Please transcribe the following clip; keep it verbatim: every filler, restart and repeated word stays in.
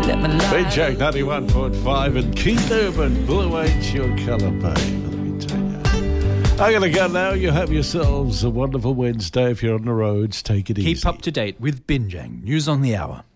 let me lie. Big Jack ninety-one point five and Keith Urban, Blue Ain't Your Colour, babe. Let me tell you. I'm going to go now. You have yourselves a wonderful Wednesday. If you're on the roads, take it easy. Keep up to date with Binjang. News on the Hour.